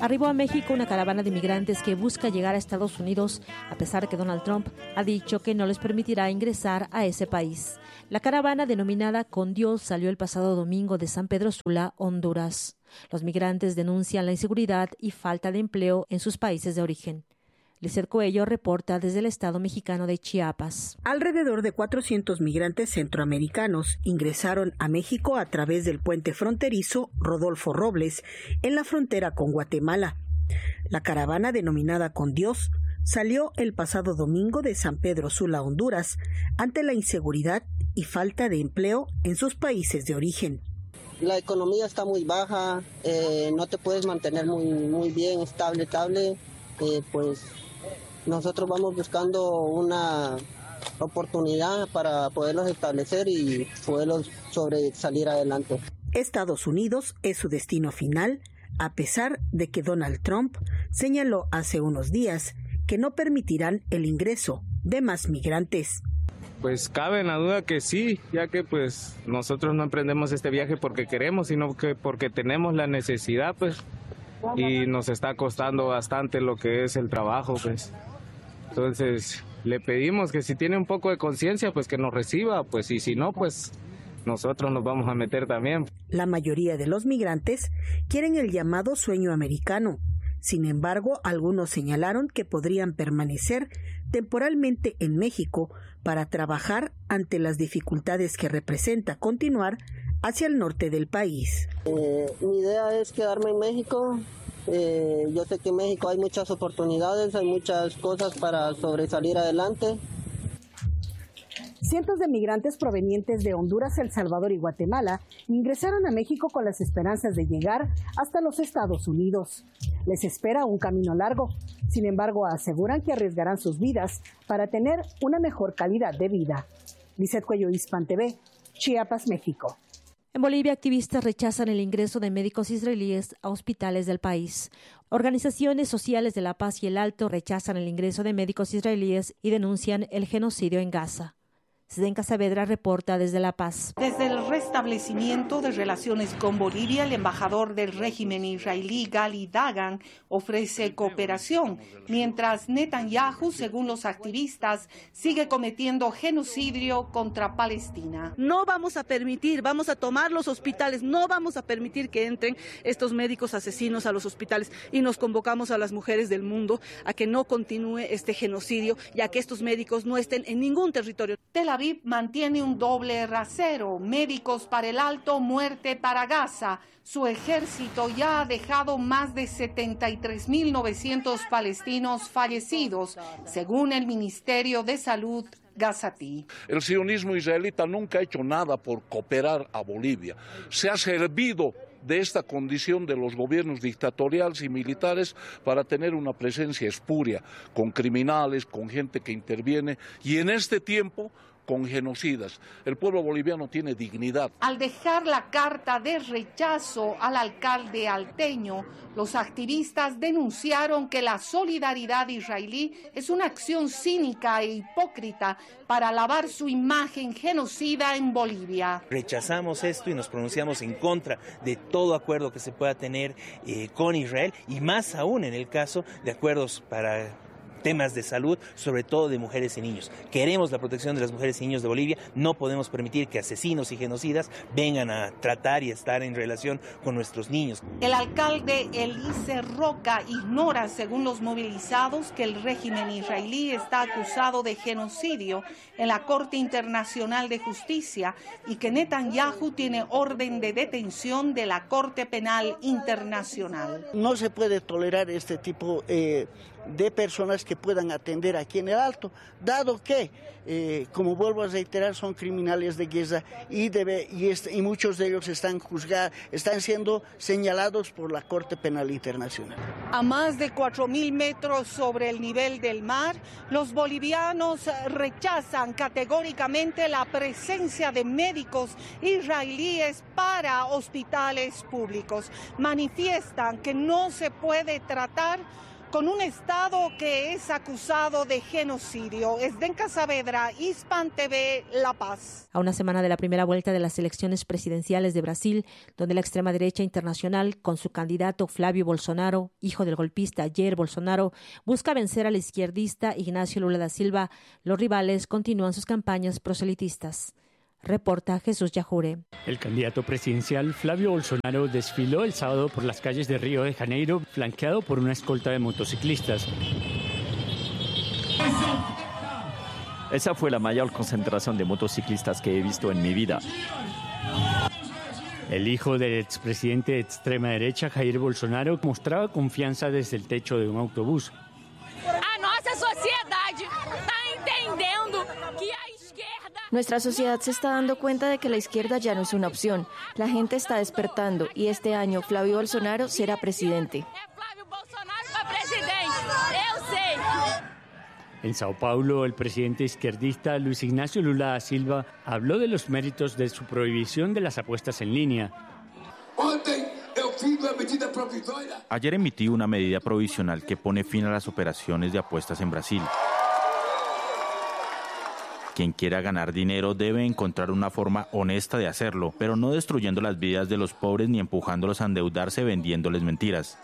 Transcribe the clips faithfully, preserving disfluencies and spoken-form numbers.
Arribó a México una caravana de migrantes que busca llegar a Estados Unidos, a pesar que Donald Trump ha dicho que no les permitirá ingresar a ese país. La caravana, denominada Con Dios, salió el pasado domingo de San Pedro Sula, Honduras. Los migrantes denuncian la inseguridad y falta de empleo en sus países de origen. Lizeth Coello reporta desde el estado mexicano de Chiapas. Alrededor de cuatrocientos migrantes centroamericanos ingresaron a México a través del puente fronterizo Rodolfo Robles en la frontera con Guatemala. La caravana, denominada Con Dios, salió el pasado domingo de San Pedro Sula, Honduras, ante la inseguridad y falta de empleo en sus países de origen. La economía está muy baja, eh, no te puedes mantener muy, muy bien, estable, estable, eh, pues... Nosotros vamos buscando una oportunidad para poderlos establecer y poderlos sobre salir adelante. Estados Unidos es su destino final, a pesar de que Donald Trump señaló hace unos días que no permitirán el ingreso de más migrantes. Pues cabe en la duda que sí, ya que pues nosotros no emprendemos este viaje porque queremos, sino que porque tenemos la necesidad, pues, y nos está costando bastante lo que es el trabajo, pues. Entonces, le pedimos que si tiene un poco de conciencia, pues que nos reciba, pues, y si no, pues nosotros nos vamos a meter también. La mayoría de los migrantes quieren el llamado sueño americano. Sin embargo, algunos señalaron que podrían permanecer temporalmente en México para trabajar ante las dificultades que representa continuar hacia el norte del país. Eh, mi idea es quedarme en México. Eh, yo sé que en México hay muchas oportunidades, hay muchas cosas para sobresalir adelante. Cientos de migrantes provenientes de Honduras, El Salvador y Guatemala ingresaron a México con las esperanzas de llegar hasta los Estados Unidos. Les espera un camino largo. Sin embargo, aseguran que arriesgarán sus vidas para tener una mejor calidad de vida. Lizeth Coello, Hispan T V, Chiapas, México. En Bolivia, activistas rechazan el ingreso de médicos israelíes a hospitales del país. Organizaciones sociales de La Paz y el Alto rechazan el ingreso de médicos israelíes y denuncian el genocidio en Gaza. Zdenka Saavedra reporta desde La Paz. Desde el restablecimiento de relaciones con Bolivia, el embajador del régimen israelí, Gali Dagan, ofrece cooperación, mientras Netanyahu, según los activistas, sigue cometiendo genocidio contra Palestina. No vamos a permitir, vamos a tomar los hospitales, no vamos a permitir que entren estos médicos asesinos a los hospitales y nos convocamos a las mujeres del mundo a que no continúe este genocidio y a que estos médicos no estén en ningún territorio. Tel Aviv mantiene un doble rasero, médicos para el Alto, muerte para Gaza. Su ejército ya ha dejado más de setenta y tres mil novecientos palestinos fallecidos, según el Ministerio de Salud gazatí. El sionismo israelita nunca ha hecho nada por cooperar a Bolivia. Se ha servido de esta condición de los gobiernos dictatoriales y militares para tener una presencia espuria, con criminales, con gente que interviene, y en este tiempo con genocidas. El pueblo boliviano tiene dignidad. Al dejar la carta de rechazo al alcalde alteño, los activistas denunciaron que la solidaridad israelí es una acción cínica e hipócrita para lavar su imagen genocida en Bolivia. Rechazamos esto y nos pronunciamos en contra de todo acuerdo que se pueda tener eh, con Israel, y más aún en el caso de acuerdos para temas de salud, sobre todo de mujeres y niños. Queremos la protección de las mujeres y niños de Bolivia, no podemos permitir que asesinos y genocidas vengan a tratar y estar en relación con nuestros niños. El alcalde Elise Roca ignora, según los movilizados, que el régimen israelí está acusado de genocidio en la Corte Internacional de Justicia y que Netanyahu tiene orden de detención de la Corte Penal Internacional. No se puede tolerar este tipo eh, de personas que puedan atender aquí en el Alto, dado que, eh, como vuelvo a reiterar, son criminales de guerra y, debe, y, este, y muchos de ellos están juzgados, están siendo señalados por la Corte Penal Internacional. A más de cuatro mil metros sobre el nivel del mar, los bolivianos rechazan categóricamente la presencia de médicos israelíes para hospitales públicos. Manifiestan que no se puede tratar con un Estado que es acusado de genocidio. Esdenka Saavedra, Hispan T V, La Paz. A una semana de la primera vuelta de las elecciones presidenciales de Brasil, donde la extrema derecha internacional, con su candidato Flávio Bolsonaro, hijo del golpista Jair Bolsonaro, busca vencer al izquierdista Ignacio Lula da Silva, los rivales continúan sus campañas proselitistas. Reporta Jesús Yajure. El candidato presidencial Flávio Bolsonaro desfiló el sábado por las calles de Río de Janeiro, flanqueado por una escolta de motociclistas. Esa fue la mayor concentración de motociclistas que he visto en mi vida. El hijo del expresidente de extrema derecha, Jair Bolsonaro, mostraba confianza desde el techo de un autobús. A nuestra sociedad está entendiendo que a izquierda... Nuestra sociedad se está dando cuenta de que la izquierda ya no es una opción. La gente está despertando y este año Flávio Bolsonaro será presidente. Flávio Bolsonaro para presidente, yo sé. En Sao Paulo, el presidente izquierdista Luis Ignacio Lula da Silva habló de los méritos de su prohibición de las apuestas en línea. Ayer emití una medida provisional que pone fin a las operaciones de apuestas en Brasil. Quien quiera ganar dinero debe encontrar una forma honesta de hacerlo, pero no destruyendo las vidas de los pobres ni empujándolos a endeudarse vendiéndoles mentiras.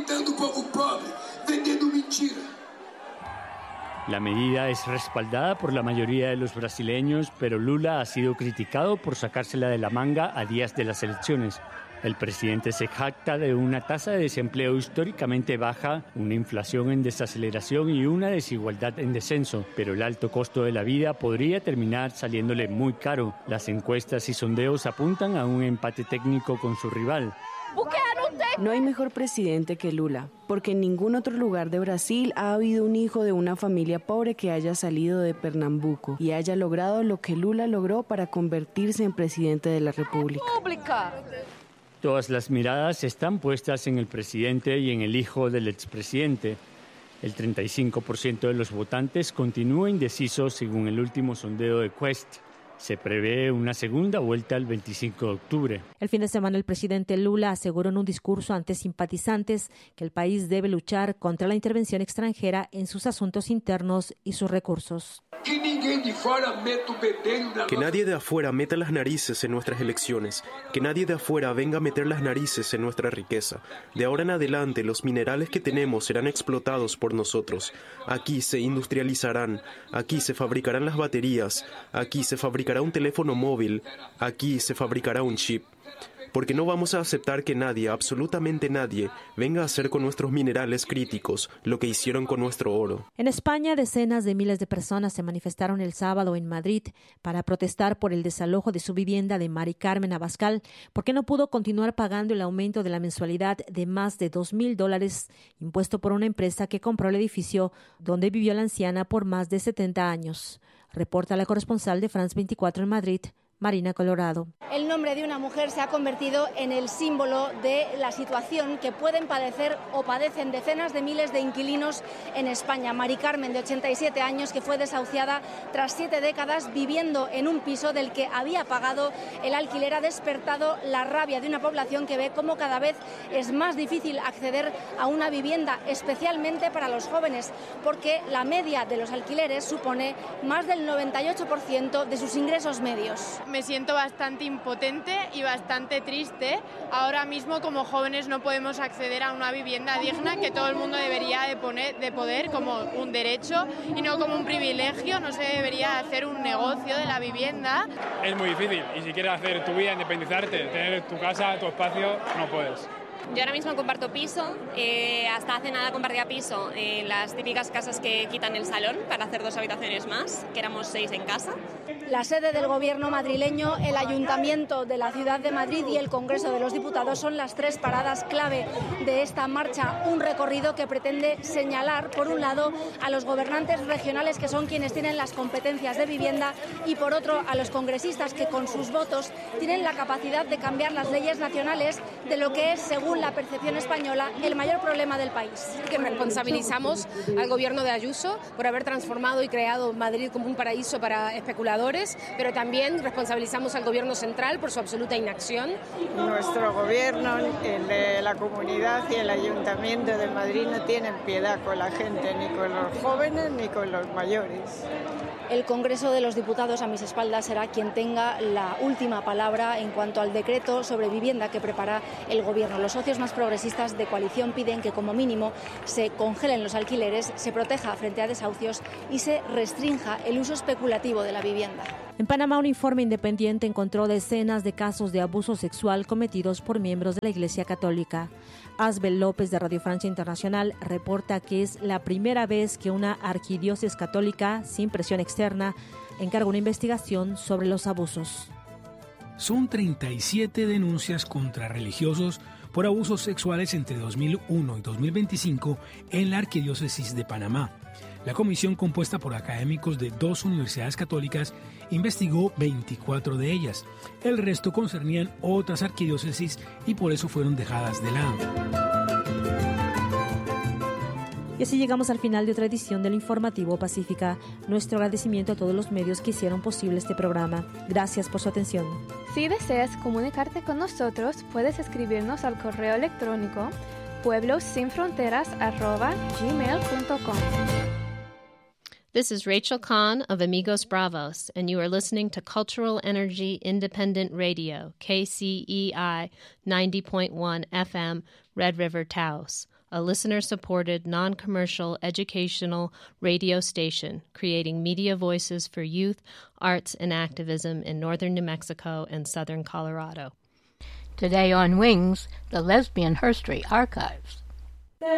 La medida es respaldada por la mayoría de los brasileños, pero Lula ha sido criticado por sacársela de la manga a días de las elecciones. El presidente se jacta de una tasa de desempleo históricamente baja, una inflación en desaceleración y una desigualdad en descenso, pero el alto costo de la vida podría terminar saliéndole muy caro. Las encuestas y sondeos apuntan a un empate técnico con su rival. No hay mejor presidente que Lula, porque en ningún otro lugar de Brasil ha habido un hijo de una familia pobre que haya salido de Pernambuco y haya logrado lo que Lula logró para convertirse en presidente de la República. Todas las miradas están puestas en el presidente y en el hijo del expresidente. El treinta y cinco por ciento de los votantes continúa indeciso según el último sondeo de Quest. Se prevé una segunda vuelta el veinticinco de octubre. El fin de semana el presidente Lula aseguró en un discurso ante simpatizantes que el país debe luchar contra la intervención extranjera en sus asuntos internos y sus recursos. Que nadie de afuera meta las narices en nuestras elecciones, que nadie de afuera venga a meter las narices en nuestra riqueza. De ahora en adelante los minerales que tenemos serán explotados por nosotros. Aquí se industrializarán, aquí se fabricarán las baterías, aquí se fabricará un teléfono móvil, aquí se fabricará un chip. Porque no vamos a aceptar que nadie, absolutamente nadie, venga a hacer con nuestros minerales críticos lo que hicieron con nuestro oro. En España, decenas de miles de personas se manifestaron el sábado en Madrid para protestar por el desalojo de su vivienda de Mari Carmen Abascal, porque no pudo continuar pagando el aumento de la mensualidad de más de dos mil dólares impuesto por una empresa que compró el edificio donde vivió la anciana por más de setenta años. Reporta la corresponsal de France veinticuatro en Madrid, Marina Colorado. El nombre de una mujer se ha convertido en el símbolo de la situación que pueden padecer o padecen decenas de miles de inquilinos en España. Mari Carmen, de ochenta y siete años, que fue desahuciada tras siete décadas viviendo en un piso del que había pagado el alquiler, ha despertado la rabia de una población que ve cómo cada vez es más difícil acceder a una vivienda, especialmente para los jóvenes, porque la media de los alquileres supone más del noventa y ocho por ciento de sus ingresos medios. Me siento bastante impotente y bastante triste. Ahora mismo, como jóvenes, no podemos acceder a una vivienda digna que todo el mundo debería de, poner, de poder como un derecho y no como un privilegio. No se debería hacer un negocio de la vivienda. Es muy difícil y si quieres hacer tu vida, independizarte, tener tu casa, tu espacio, no puedes. Yo ahora mismo comparto piso, eh, hasta hace nada compartía piso en las típicas casas que quitan el salón para hacer dos habitaciones más, que éramos seis en casa. La sede del gobierno madrileño, el Ayuntamiento de la Ciudad de Madrid y el Congreso de los Diputados son las tres paradas clave de esta marcha, un recorrido que pretende señalar, por un lado, a los gobernantes regionales, que son quienes tienen las competencias de vivienda, y por otro, a los congresistas, que con sus votos tienen la capacidad de cambiar las leyes nacionales de lo que es, según según la percepción española, el mayor problema del país. Que responsabilizamos al gobierno de Ayuso por haber transformado y creado Madrid como un paraíso para especuladores, pero también responsabilizamos al gobierno central por su absoluta inacción. Nuestro gobierno, el de la comunidad y el ayuntamiento de Madrid no tienen piedad con la gente, ni con los jóvenes ni con los mayores. El Congreso de los Diputados a mis espaldas será quien tenga la última palabra en cuanto al decreto sobre vivienda que prepara el Gobierno. Los socios más progresistas de coalición piden que como mínimo se congelen los alquileres, se proteja frente a desahucios y se restrinja el uso especulativo de la vivienda. En Panamá, un informe independiente encontró decenas de casos de abuso sexual cometidos por miembros de la Iglesia Católica. Asbel López de Radio Francia Internacional reporta que es la primera vez que una arquidiócesis católica, sin presión externa, encarga una investigación sobre los abusos. Son treinta y siete denuncias contra religiosos por abusos sexuales entre dos mil uno y dos mil veinticinco en la arquidiócesis de Panamá. La comisión, compuesta por académicos de dos universidades católicas, investigó veinticuatro de ellas. El resto concernían otras arquidiócesis y por eso fueron dejadas de lado. Y así llegamos al final de otra edición del Informativo Pacífica. Nuestro agradecimiento a todos los medios que hicieron posible este programa. Gracias por su atención. Si deseas comunicarte con nosotros, puedes escribirnos al correo electrónico pueblosinfronteras arroba gmail punto com. This is Rachel Kahn of Amigos Bravos, and you are listening to Cultural Energy Independent Radio, K C E I ninety point one F M, Red River, Taos, a listener-supported, non-commercial, educational radio station creating media voices for youth, arts, and activism in northern New Mexico and southern Colorado. Today on Wings, the Lesbian Herstory Archives.